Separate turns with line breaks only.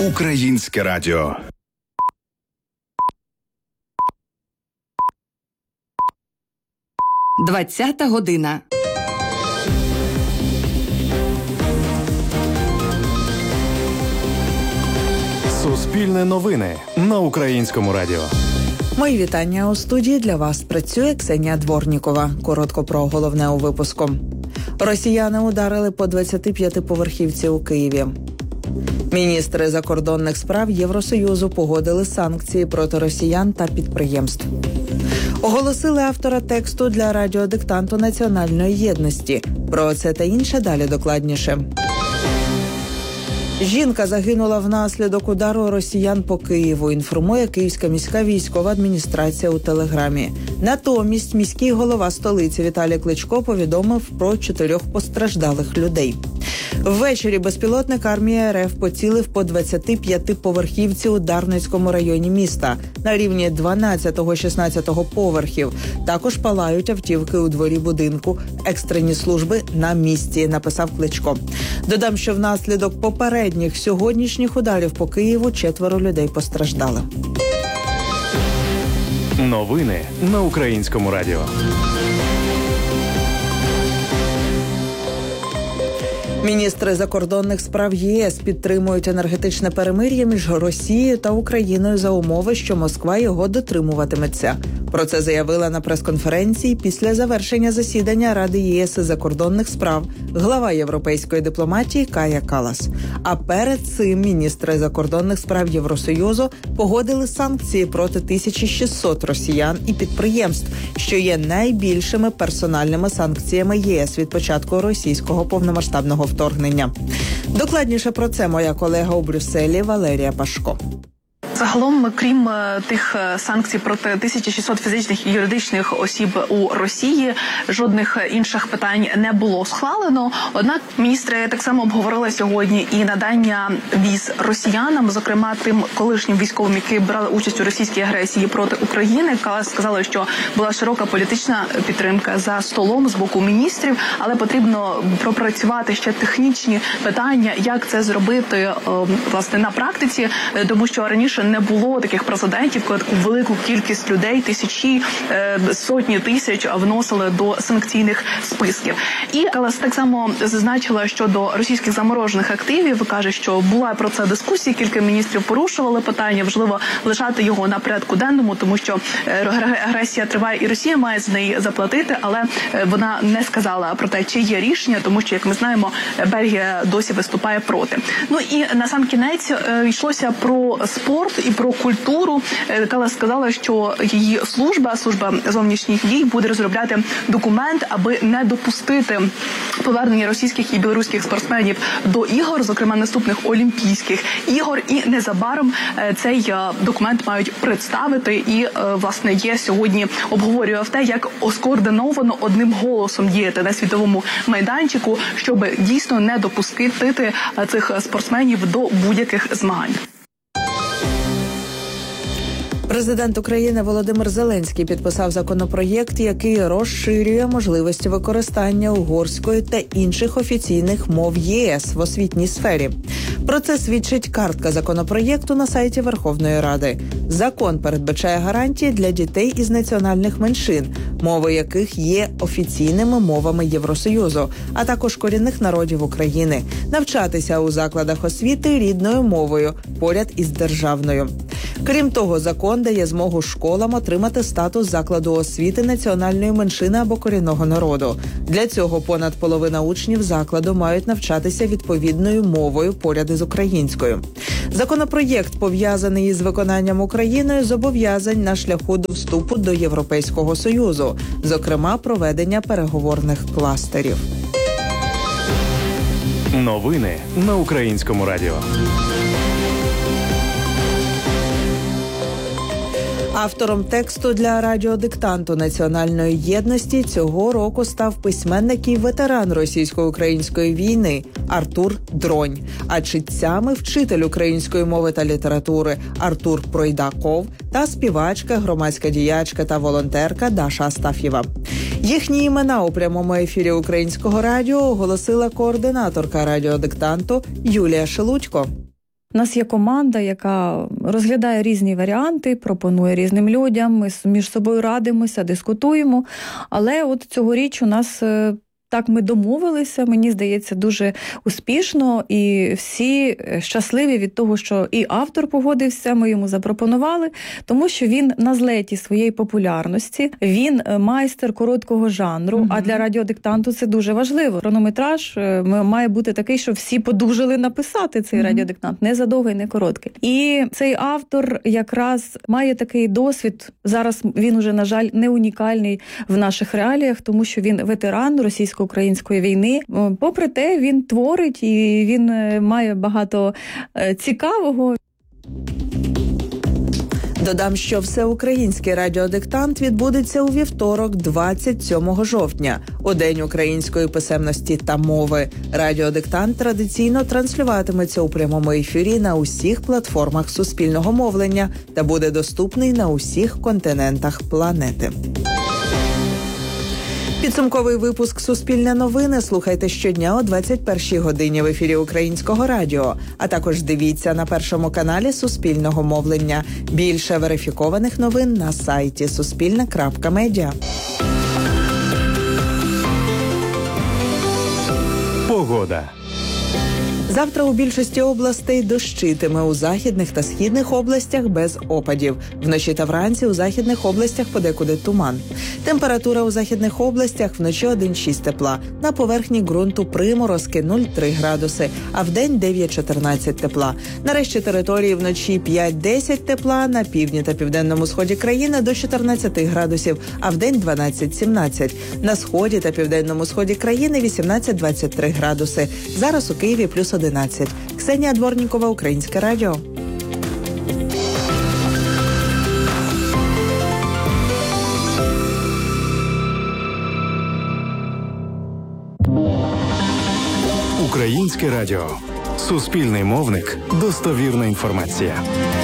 Українське радіо.
Двадцята година.
Суспільне новини на Українському радіо.
Мої вітання у студії. Для вас працює Ксенія Дворнікова. Коротко про головне у випуску. Росіяни ударили по 25-поверхівці у Києві. Міністри закордонних справ Євросоюзу погодили санкції проти росіян та підприємств. Оголосили автора тексту для радіодиктанту національної єдності. Про це та інше далі докладніше. Жінка загинула внаслідок удару росіян по Києву, інформує Київська міська військова адміністрація у Телеграмі. Натомість міський голова столиці Віталій Кличко повідомив про 4 постраждалих людей. Ввечері безпілотник армії РФ поцілив по 25-поверхівці у Дарницькому районі міста на рівні 12-16 поверхів. Також палають автівки у дворі будинку. Екстрені служби на місці, написав Кличко. Додам, що внаслідок попередніх сьогоднішніх ударів по Києву 4 людей постраждали.
Новини на Українському радіо.
Міністри закордонних справ ЄС підтримують енергетичне перемир'я між Росією та Україною за умови, що Москва його дотримуватиметься. Про це заявила на прес-конференції після завершення засідання Ради ЄС із закордонних справ глава європейської дипломатії Кая Каллас. А перед цим міністри закордонних справ Євросоюзу погодили санкції проти 1600 росіян і підприємств, що є найбільшими персональними санкціями ЄС від початку російського повномасштабного вторгнення. Докладніше про це моя колега у Брюсселі Валерія Пашко.
Загалом, крім тих санкцій проти 1600 фізичних і юридичних осіб у Росії, жодних інших питань не було схвалено. Однак міністри так само обговорили сьогодні і надання віз росіянам, зокрема тим колишнім військовим, які брали участь у російській агресії проти України. Сказали, що була широка політична підтримка за столом з боку міністрів, але потрібно пропрацювати ще технічні питання, як це зробити власне на практиці, тому що раніше не було таких прецедентів, коли таку велику кількість людей, тисячі, сотні тисяч вносили до санкційних списків. І Каллас так само зазначила щодо російських заморожених активів, каже, що була про це дискусія, кілька міністрів порушували питання, важливо лишати його на порядку денному, тому що агресія триває і Росія має за неї заплатити, але вона не сказала про те, чи є рішення, тому що, як ми знаємо, Бельгія досі виступає проти. Ну і на сам кінець йшлося про спорт і про культуру. Каллас сказала, що її служба зовнішніх дій буде розробляти документ, аби не допустити повернення російських і білоруських спортсменів до ігор, зокрема наступних Олімпійських ігор. І незабаром цей документ мають представити. І, власне, є сьогодні обговорює те, як скоординовано одним голосом діяти на світовому майданчику, щоб дійсно не допустити цих спортсменів до будь-яких змагань.
Президент України Володимир Зеленський підписав законопроєкт, який розширює можливості використання угорської та інших офіційних мов ЄС в освітній сфері. Про це свідчить картка законопроєкту на сайті Верховної Ради. Закон передбачає гарантії для дітей із національних меншин, мови яких є офіційними мовами Євросоюзу, а також корінних народів України, навчатися у закладах освіти рідною мовою поряд із державною. Крім того, закон дає змогу школам отримати статус закладу освіти національної меншини або корінного народу. Для цього понад половина учнів закладу мають навчатися відповідною мовою поряд із українською. Законопроєкт пов'язаний із виконанням Україною зобов'язань на шляху до вступу до Європейського Союзу, зокрема проведення переговорних кластерів.
Новини на Українському радіо.
Автором тексту для радіодиктанту національної єдності цього року став письменник і ветеран російсько-української війни Артур Дронь, а читцями вчитель української мови та літератури Артур Пройдаков та співачка, громадська діячка та волонтерка Даша Астаф'єва. Їхні імена у прямому ефірі Українського радіо оголосила координаторка радіодиктанту Юлія Шелудько.
У нас є команда, яка розглядає різні варіанти, пропонує різним людям, ми між собою радимося, дискутуємо. Але от цьогоріч у нас так ми домовилися, мені здається, дуже успішно, і всі щасливі від того, що і автор погодився, ми йому запропонували, тому що він на злеті своєї популярності, він майстер короткого жанру, а для радіодиктанту це дуже важливо. Хронометраж має бути такий, що всі подужали написати цей радіодиктант, не задовгий, не короткий. І цей автор якраз має такий досвід, зараз він уже, на жаль, не унікальний в наших реаліях, тому що він ветеран російсько-української війни. Попри те, він творить і він має багато цікавого.
Додам, що всеукраїнський радіодиктант відбудеться у вівторок, 27 жовтня, у День української писемності та мови. Радіодиктант традиційно транслюватиметься у прямому ефірі на усіх платформах суспільного мовлення та буде доступний на усіх континентах планети. Підсумковий випуск «Суспільне новини» слухайте щодня о 21-й годині в ефірі Українського радіо, а також дивіться на Першому каналі Суспільного мовлення. Більше верифікованих новин на сайті suspilne.media.
Погода.
Завтра у більшості областей дощитиме, у західних та східних областях без опадів. Вночі та вранці у західних областях подекуди туман. Температура у західних областях вночі 1-6 тепла. На поверхні ґрунту приморозки 0,3 градуси, а вдень 9-14 тепла. На решті території вночі 5-10 тепла, на півдні та південному сході країни до 14 градусів, а вдень 12-17. На сході та південному сході країни 18-23 градуси. Зараз у Києві плюс 11. Ксенія Дворнікова, Українське радіо.
Українське радіо. Суспільний мовник. Достовірна інформація.